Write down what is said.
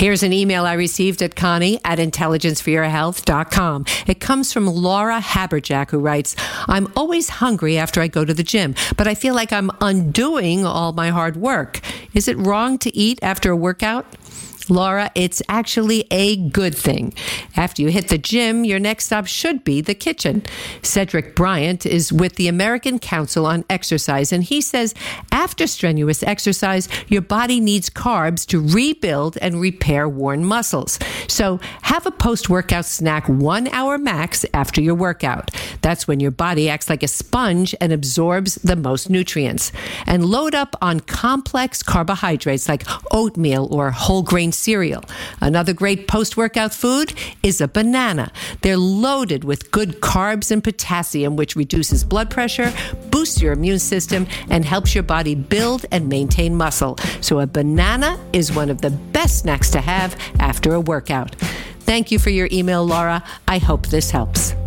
Here's an email I received at Connie@intelligenceforyourhealth.com. It comes from Laura Haberjack, who writes, I'm always hungry after I go to the gym, but I feel like I'm undoing all my hard work. Is it wrong to eat after a workout? Laura, it's actually a good thing. After you hit the gym, your next stop should be the kitchen. Cedric Bryant is with the American Council on Exercise, and he says after strenuous exercise, your body needs carbs to rebuild and repair worn muscles. So have a post-workout snack 1 hour max after your workout. That's when your body acts like a sponge and absorbs the most nutrients. And load up on complex carbohydrates like oatmeal or whole grain cereal. Another great post-workout food is a banana. They're loaded with good carbs and potassium, which reduces blood pressure, boosts your immune system, and helps your body build and maintain muscle. So a banana is one of the best snacks to have after a workout. Thank you for your email, Laura. I hope this helps.